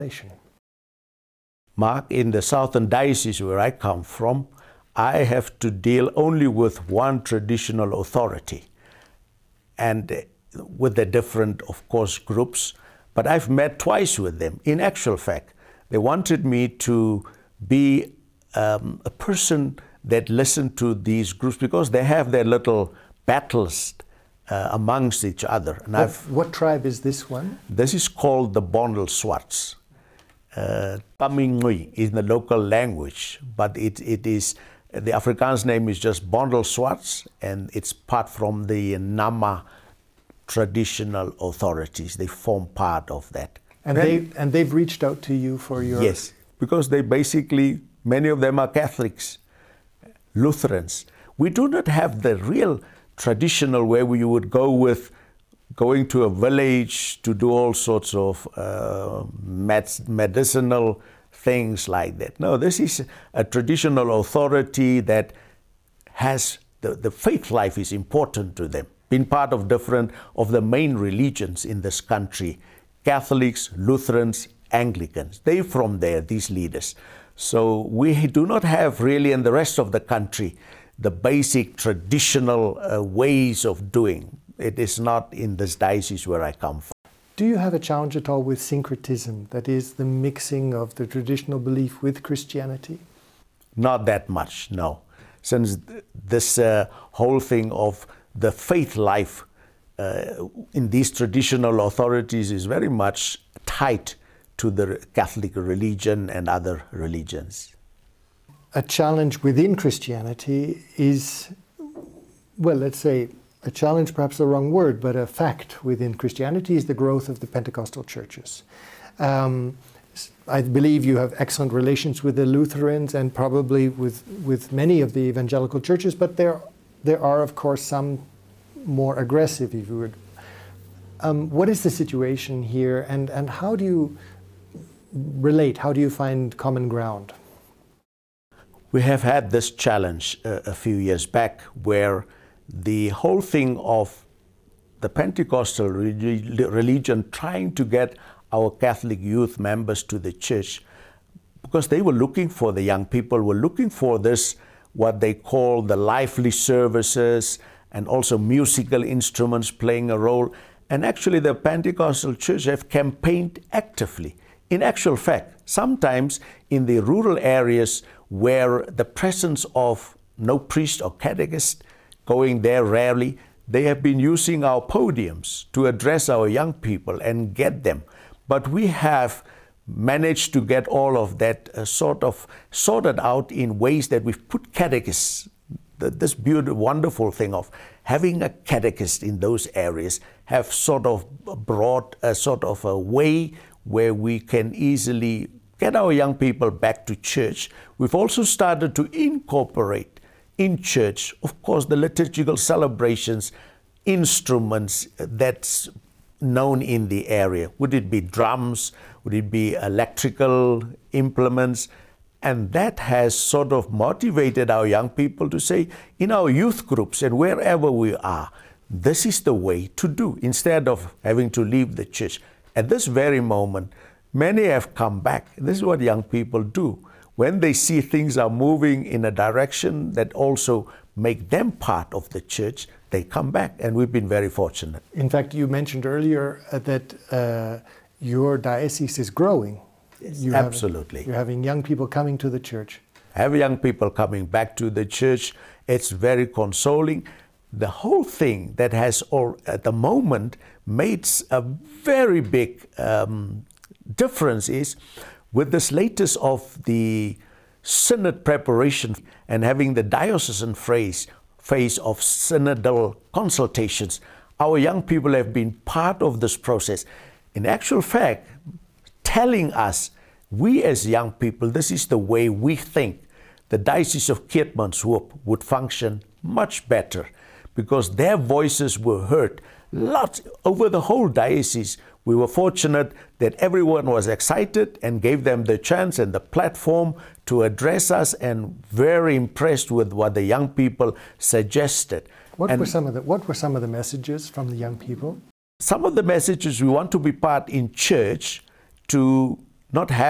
nation. Mark, in the Southern Diocese where I come from, I have to deal only with one traditional authority and with the different, of course, groups. But I've met twice with them. In actual fact, they wanted me to be a person that listened to these groups because they have their little battles amongst each other. And what tribe is this one? This is called the Bondel Swarts. Pamingui is the local language, but it is, the Afrikaans name is just Bondel Swarts, and it's part from the Nama traditional authorities. They form part of that. And they've reached out to you for your... Yes, because they basically, many of them are Catholics, Lutherans. We do not have the real traditional where you would go with going to a village to do all sorts of medicinal things like that. No, this is a traditional authority that has, the faith life is important to them. Been part of different of the main religions in this country, Catholics, Lutherans, Anglicans. They're from there, these leaders. So we do not have really in the rest of the country the basic traditional ways of doing. It is not in this diocese where I come from. Do you have a challenge at all with syncretism, that is the mixing of the traditional belief with Christianity? Not that much, no. Since this whole thing of the faith life in these traditional authorities is very much tied to the Catholic religion and other religions. A challenge within Christianity is, well, let's say, a challenge, perhaps the wrong word, but a fact within Christianity is the growth of the Pentecostal churches. I believe you have excellent relations with the Lutherans and probably with many of the evangelical churches, but there are, of course, some more aggressive, if you would. What is the situation here, and how do you relate? How do you find common ground? We have had this challenge a few years back where the whole thing of the Pentecostal religion trying to get our Catholic youth members to the church, because they were looking for, the young people were looking for this, what they call the lively services and also musical instruments playing a role. And actually the Pentecostal church have campaigned actively. In actual fact, sometimes in the rural areas where the presence of no priest or catechist going there rarely, they have been using our podiums to address our young people and get them. But we have managed to get all of that sort of sorted out in ways that we've put catechists, this beautiful, wonderful thing of having a catechist in those areas, have sort of brought a sort of a way where we can easily get our young people back to church. We've also started to incorporate in church, of course, the liturgical celebrations, instruments that's known in the area. Would it be drums? Would it be electrical implements? And that has sort of motivated our young people to say, in our youth groups and wherever we are, this is the way to do, instead of having to leave the church. At this very moment, many have come back. This is what young people do. When they see things are moving in a direction that also make them part of the church, they come back, and we've been very fortunate. In fact, you mentioned earlier that your diocese is growing. Yes, absolutely. You're having young people coming to the church. Have young people coming back to the church. It's very consoling. The whole thing that has at the moment made a very big difference is with this latest of the synod preparation and having the diocesan phase of synodal consultations, our young people have been part of this process. In actual fact, telling us, we as young people, this is the way we think the Diocese of Keetmanshoop would function much better, because their voices were heard lots over the whole diocese. We were fortunate that everyone was excited and gave them the chance and the platform to address us, and very impressed with what the young people suggested. What were some of the messages from the young people? Some of the messages: we want to be part in church to not